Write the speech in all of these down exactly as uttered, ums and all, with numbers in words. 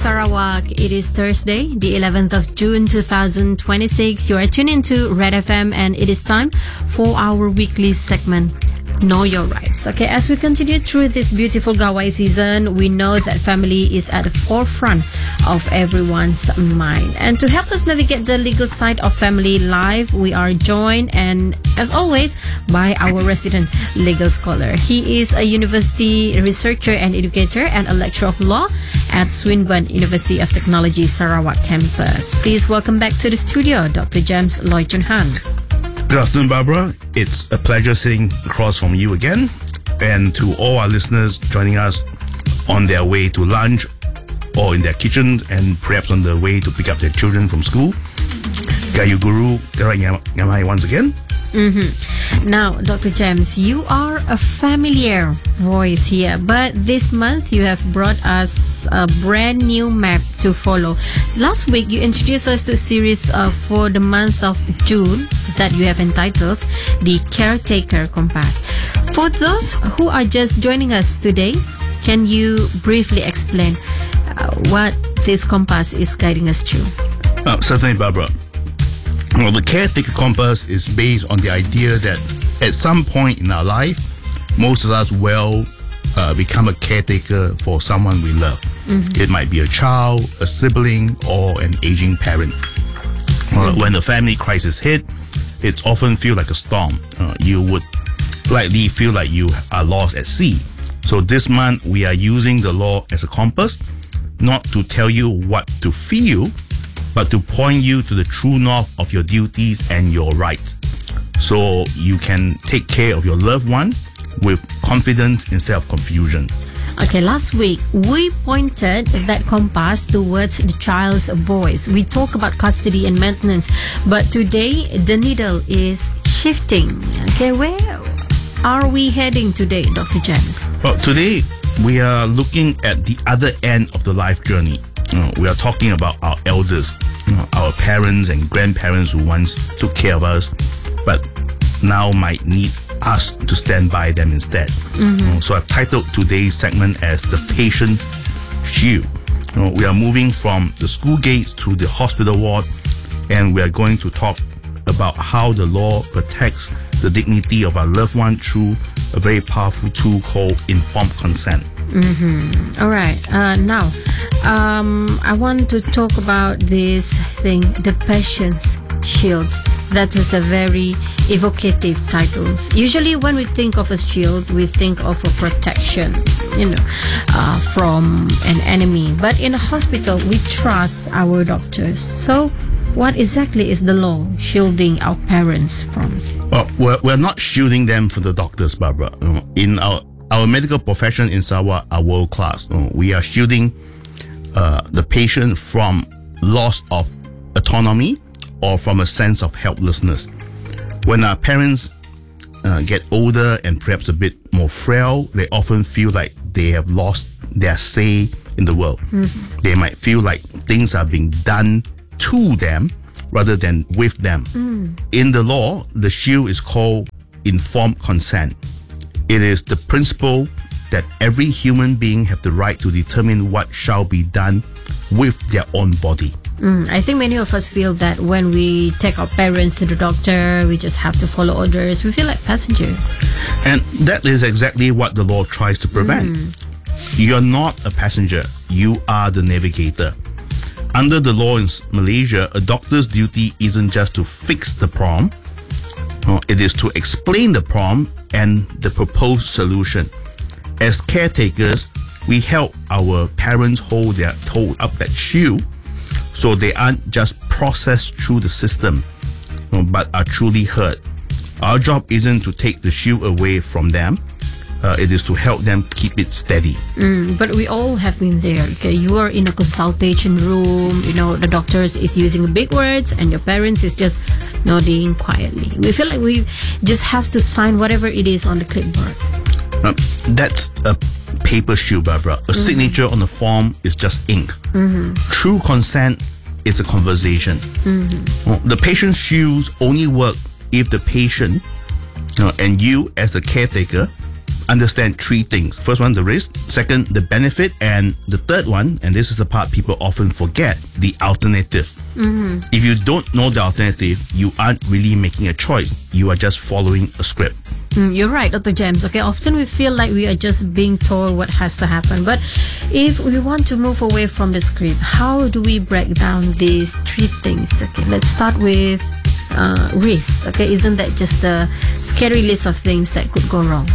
Sarawak. It is Thursday, the eleventh of June, two thousand twenty-six. You are tuned into Red F M, and it is time for our weekly segment, Know Your Rights. Okay, as we continue through this beautiful Gawai season, we know that family is at the forefront of everyone's mind. And to help us navigate the legal side of family life, we are joined, and as always, by our resident legal scholar. He is a university researcher and educator and a lecturer of law at Swinburne University of Technology, Sarawak campus. Please welcome back to the studio, Doctor James Loy Chun Han. Good afternoon, Barbara. It's a pleasure sitting across from you again. And to all our listeners joining us on their way to lunch or in their kitchens and perhaps on the way to pick up their children from school, Gayu Guru Terai Ngamai once again. Mm-hmm. Now, Doctor James, you are a familiar voice here, but this month you have brought us a brand new map to follow. Last week, you introduced us to a series uh, for the month of June that you have entitled The Caretaker Compass. For those who are just joining us today, can you briefly explain uh, what this compass is guiding us through? Uh, certainly, Barbara. Well, the Caretaker Compass is based on the idea that at some point in our life, most of us will uh, become a caretaker for someone we love. Mm-hmm. It might be a child, a sibling, or an aging parent. Mm-hmm. Uh, when the family crisis hit, it often feels like a storm. Uh, you would likely feel like you are lost at sea. So this month, we are using the law as a compass, not to tell you what to feel, but to point you to the true north of your duties and your rights, so you can take care of your loved one with confidence instead of confusion. Okay, last week we pointed that compass towards the child's voice. We talk about custody and maintenance, but today the needle is shifting. Okay, where are we heading today, Doctor James? Well, today we are looking at the other end of the life journey. You know, we are talking about our elders, you know, our parents and grandparents who once took care of us, but now might need us to stand by them instead. Mm-hmm. You know, so I've titled today's segment as The Patient Shield. You know, we are moving from the school gates to the hospital ward, and we are going to talk about how the law protects the dignity of our loved one through a very powerful tool called informed consent. Mm-hmm. All right. Uh, now, um, I want to talk about this thing, the Patient's Shield. That is a very evocative title. Usually when we think of a shield, we think of a protection, you know, uh, from an enemy. But in a hospital, we trust our doctors. So what exactly is the law shielding our parents from? Well, we're, we're not shielding them from the doctors, Barbara. In our Our medical profession in Sarawak are world class. We are shielding uh, the patient from loss of autonomy or from a sense of helplessness. When our parents uh, get older and perhaps a bit more frail, they often feel like they have lost their say in the world. Mm-hmm. They might feel like things are being done to them rather than with them. Mm. In the law, the shield is called informed consent. It is the principle that every human being have the right to determine what shall be done with their own body. Mm, I think many of us feel that when we take our parents to the doctor, we just have to follow orders. We feel like passengers. And that is exactly what the law tries to prevent. Mm. You're not a passenger. You are the navigator. Under the law in Malaysia, a doctor's duty isn't just to fix the problem. Uh, it is to explain the problem and the proposed solution. As caretakers, we help our parents hold their hold up that shield, so they aren't just processed through the system, uh, but are truly heard. Our job isn't to take the shield away from them. Uh, it is to help them keep it steady. Mm, but we all have been there. Okay, you are in a consultation room. You know, the doctors is using big words, and your parents is just nodding quietly. We feel like we just have to sign whatever it is on the clipboard. Uh, that's a paper shield, Barbara. A mm-hmm. signature on the form is just ink. Mm-hmm. True consent is a conversation. Mm-hmm. Uh, the patient shields only work if the patient uh, and you as the caretaker understand three things. First one, the risk. Second, the benefit. And the third one, and this is the part people often forget, the alternative. Mm-hmm. If you don't know the alternative, you aren't really making a choice. You are just following a script. Mm, you're right, Doctor James. Okay, often we feel like we are just being told what has to happen. But if we want to move away from the script, how do we break down these three things? Okay, let's start with uh, risk. Okay, isn't that just a scary list of things that could go wrong?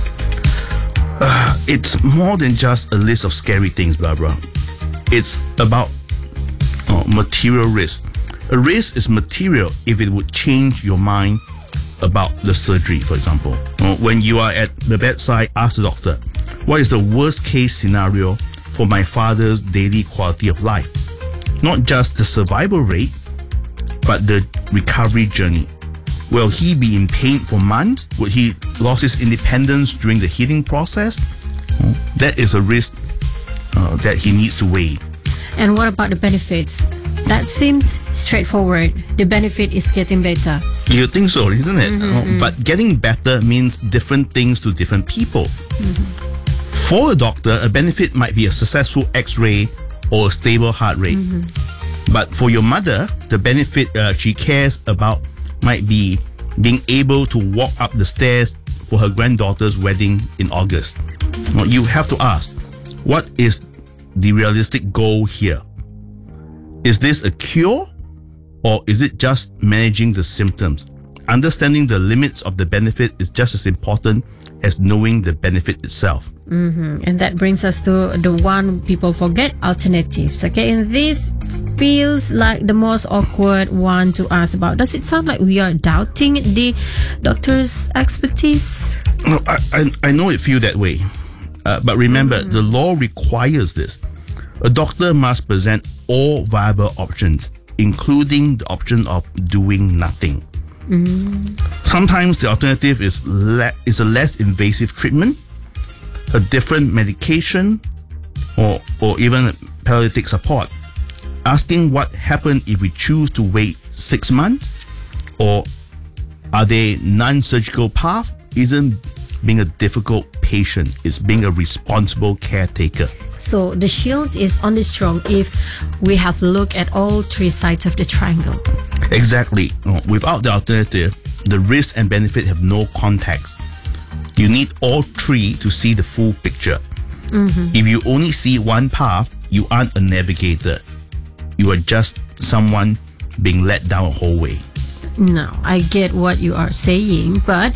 Uh, it's more than just a list of scary things, Barbara. It's about uh, material risk. A risk is material if it would change your mind about the surgery, for example. Uh, when you are at the bedside, ask the doctor, what is the worst case scenario for my father's daily quality of life? Not just the survival rate, but the recovery journey. Will he be in pain for months? Would he lose his independence during the healing process? Uh, that is a risk uh, that he needs to weigh. And what about the benefits? That seems straightforward. The benefit is getting better. You think so, isn't it? Mm-hmm. Uh, but getting better means different things to different people. Mm-hmm. For a doctor, a benefit might be a successful X-ray or a stable heart rate. Mm-hmm. But for your mother, the benefit uh, she cares about might be being able to walk up the stairs for her granddaughter's wedding in August. Well, you have to ask, what is the realistic goal here? Is this a cure, or is it just managing the symptoms? Understanding the limits of the benefit is just as important as knowing the benefit itself. Mm-hmm. And that brings us to the one people forget, alternatives. Okay, and this feels like the most awkward one to ask about. Does it sound like we are doubting the doctor's expertise? No, I, I, I know it feels that way. Uh, but remember, mm. the law requires this. A doctor must present all viable options, including the option of doing nothing. Mm. Sometimes the alternative is le- is a less invasive treatment, a different medication, or or even palliative support. Asking what happens if we choose to wait six months, or are there non-surgical path, isn't being a difficult patient, it's being a responsible caretaker. So the shield is only strong if we have looked at all three sides of the triangle. Exactly. Without the alternative, the risk and benefit have no context. You need all three to see the full picture. Mm-hmm. If you only see one path, you aren't a navigator. You are just someone being led down a hallway. No, I get what you are saying, but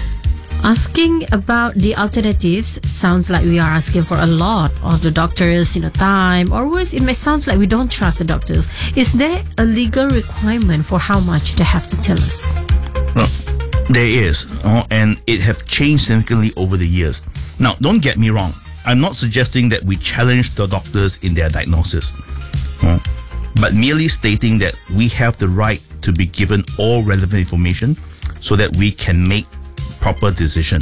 asking about the alternatives sounds like we are asking for a lot of the doctors, you know, time, or worse, it may sound like we don't trust the doctors. Is there a legal requirement for how much they have to tell us? Well, there is, uh, and it has changed significantly over the years. Now, don't get me wrong. I'm not suggesting that we challenge the doctors in their diagnosis, uh, but merely stating that we have the right to be given all relevant information so that we can make proper decision.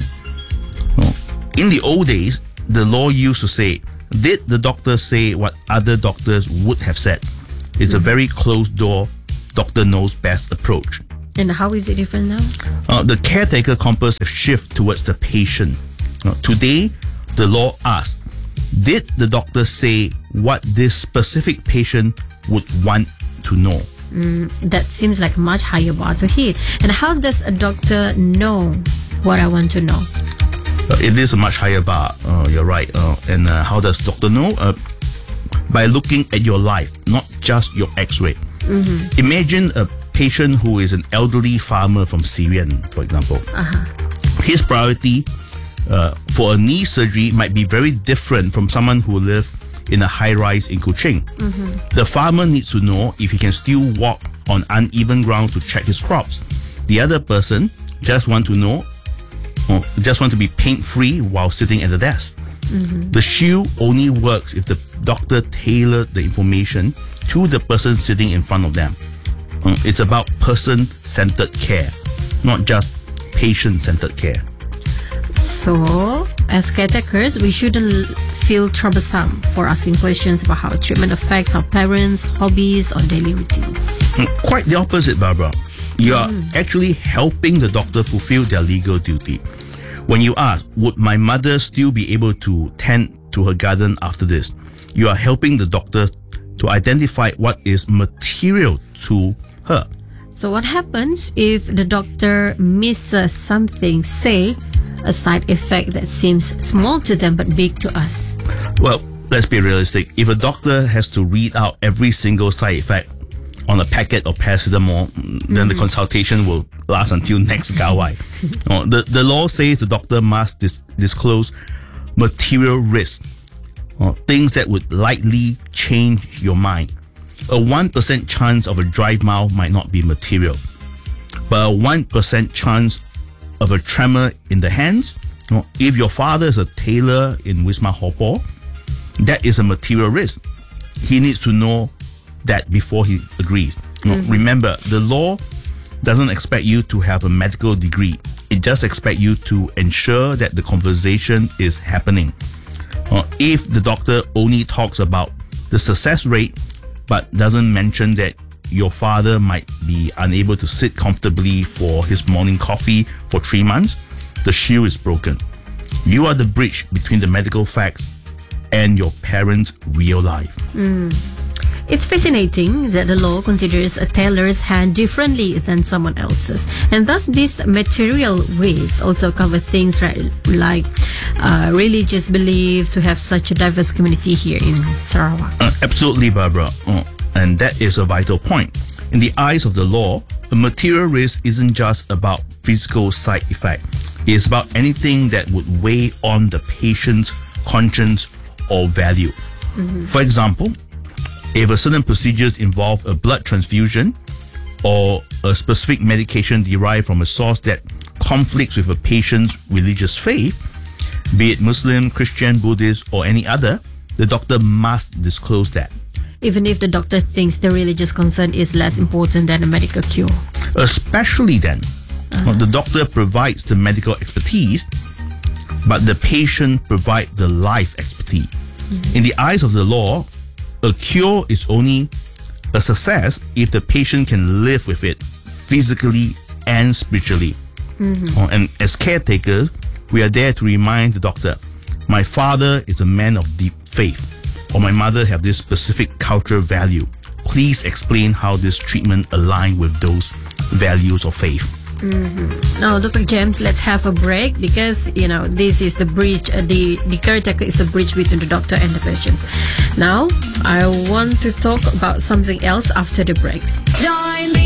In the old days, the law used to say, did the doctor say what other doctors would have said? It's mm-hmm. a very closed door, doctor knows best approach. And how is it different now? Uh, the caretaker compass has shifted towards the patient. Uh, today, the law asks, did the doctor say what this specific patient would want to know? Mm, that seems like a much higher bar to hit. And how does a doctor know what I want to know? Uh, it is a much higher bar. Uh, you're right. Uh, and uh, how does doctor know? Uh, by looking at your life, not just your X-ray. Mm-hmm. Imagine a patient who is an elderly farmer from Syria, for example. Uh-huh. His priority uh, for a knee surgery might be very different from someone who lives in a high-rise in Kuching. Mm-hmm. The farmer needs to know if he can still walk on uneven ground to check his crops. The other person just want to know, or just want to be pain-free while sitting at the desk. Mm-hmm. The shield only works if the doctor tailored the information to the person sitting in front of them. Um, it's about person-centered care, not just patient-centered care. So, as caretakers, we shouldn't feel troublesome for asking questions about how treatment affects our parents, hobbies, or daily routines. Quite the opposite, Barbara. You are mm. actually helping the doctor fulfill their legal duty. When you ask, would my mother still be able to tend to her garden after this? You are helping the doctor to identify what is material to her. So what happens if the doctor misses something, say a side effect that seems small to them but big to us? Well, let's be realistic. If a doctor has to read out every single side effect on a packet of paracetamol, mm-hmm. then the consultation will last until next gawai. uh, the, the law says the doctor must dis- disclose material risks, uh, things that would likely change your mind. A one percent chance of a dry mouth might not be material, but a one percent chance of a tremor in the hands, uh, if your father is a tailor in Wisma Hopo, that is a material risk. He needs to know that before he agrees. Mm-hmm. Remember, the law doesn't expect you to have a medical degree. It just expects you to ensure that the conversation is happening. Uh, if the doctor only talks about the success rate but doesn't mention that your father might be unable to sit comfortably for his morning coffee for three months, the shield is broken. You are the bridge between the medical facts and your parents' real life. Mm. It's fascinating that the law considers a tailor's hand differently than someone else's. And thus, these material risks also cover things right, like uh, religious beliefs. We have such a diverse community here in Sarawak. Uh, absolutely, Barbara. Uh, and that is a vital point. In the eyes of the law, a material risk isn't just about physical side effect. It is about anything that would weigh on the patient's conscience or value. Mm-hmm. For example, if a certain procedures involve a blood transfusion or a specific medication derived from a source that conflicts with a patient's religious faith, be it Muslim, Christian, Buddhist, or any other, the doctor must disclose that. Even if the doctor thinks the religious concern is less important than a medical cure. Especially then, uh-huh. the doctor provides the medical expertise, but the patient provides the life expertise. Mm-hmm. In the eyes of the law, a cure is only a success if the patient can live with it physically and spiritually. Mm-hmm. Uh, and as caretakers, we are there to remind the doctor, my father is a man of deep faith, or my mother have this specific cultural value. Please explain how this treatment aligns with those values of faith. Mm-hmm. Now, Doctor James, let's have a break because, you know, this is the bridge, uh, the, the caretaker is the bridge between the doctor and the patients. Now, I want to talk about something else after the breaks. Join me.